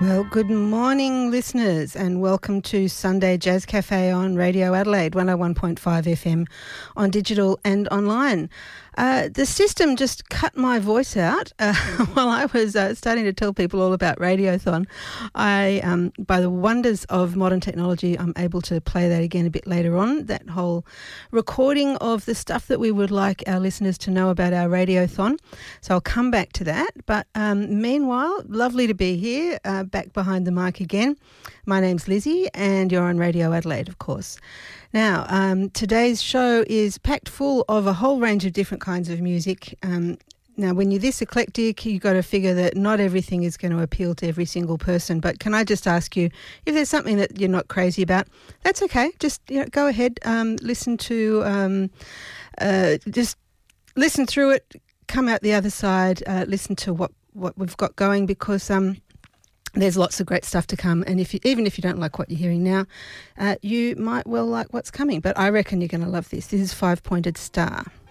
Well, good morning, listeners, and welcome to Sunday Jazz Cafe on Radio Adelaide, 101.5 FM on digital and online. The system just cut my voice out while I was starting to tell people all about Radiothon. By the wonders of modern technology, I'm able to play that again a bit later on, that whole recording of the stuff that we would like our listeners to know about our Radiothon. So I'll come back to that. But meanwhile, lovely to be here, back behind the mic again. My name's Lizzie and you're on Radio Adelaide, of course. Now, today's show is packed full of a whole range of different kinds of music. Now, when you're this eclectic, you've got to figure that not everything is going to appeal to every single person. But can I just ask you, if there's something that you're not crazy about, that's okay. Just go ahead, listen to, just listen through it, come out the other side, listen to what we've got going, because there's lots of great stuff to come, and even if you don't like what you're hearing now, you might well like what's coming. But I reckon you're going to love this. This is Five Pointed Star.